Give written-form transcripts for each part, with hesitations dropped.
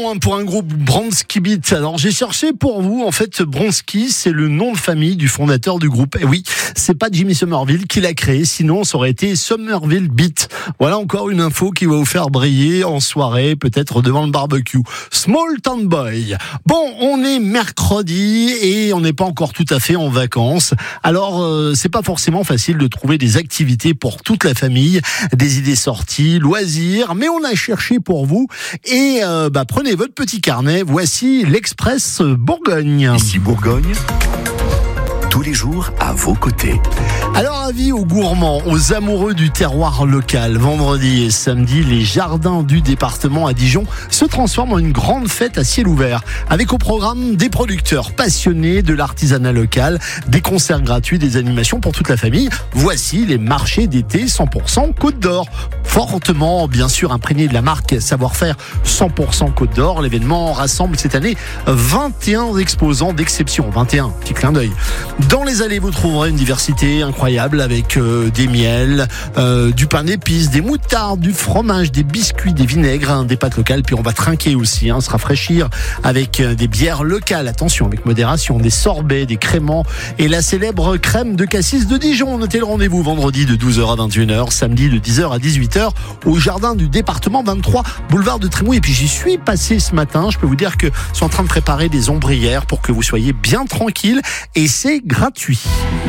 1 pour un groupe Bronski Beat. Alors j'ai cherché pour vous, en fait Bronski c'est le nom de famille du fondateur du groupe. Et oui, c'est pas Jimmy Somerville qui l'a créé, sinon ça aurait été Somerville Beat. Voilà encore une info qui va vous faire briller en soirée, peut-être devant le barbecue. Small Town Boy. Bon, on est mercredi et on n'est pas encore tout à fait en vacances. Alors c'est pas forcément facile de trouver des activités pour toute la famille, des idées sorties, loisirs, mais on a cherché pour vous et prenez votre petit carnet, voici l'Express Bourgogne. Ici Bourgogne, tous les jours à vos côtés. Alors avis aux gourmands, aux amoureux du terroir local, vendredi et samedi, les jardins du département à Dijon se transforment en une grande fête à ciel ouvert, avec au programme des producteurs passionnés de l'artisanat local, des concerts gratuits, des animations pour toute la famille. Voici les marchés d'été 100% Côte d'Or, fortement bien sûr imprégné de la marque savoir-faire 100% Côte d'Or. L'événement rassemble cette année 21 exposants d'exception, 21, petit clin d'œil. Dans les allées, vous trouverez une diversité incroyable avec des miels, du pain d'épices, des moutardes, du fromage, des biscuits, des vinaigres, des pâtes locales. Puis on va trinquer aussi, se rafraîchir avec des bières locales. Attention, avec modération, des sorbets, des créments et la célèbre crème de cassis de Dijon. Notez le rendez-vous vendredi de 12h à 21h, samedi de 10h à 18h au jardin du département 23, boulevard de Trémouille. Et puis j'y suis passé ce matin. Je peux vous dire que sont en train de préparer des ombrières pour que vous soyez bien tranquille et c'est gratuit.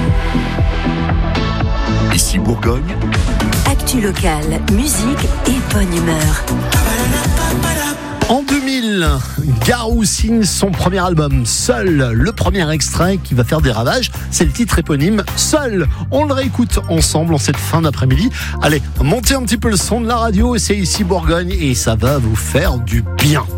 Ici Bourgogne, actu locale, musique et bonne humeur. En 2000, Garou signe son premier album, Seul. Le premier extrait qui va faire des ravages, c'est le titre éponyme, Seul. On le réécoute ensemble en cette fin d'après-midi. Allez, montez un petit peu le son de la radio, c'est ici Bourgogne et ça va vous faire du bien.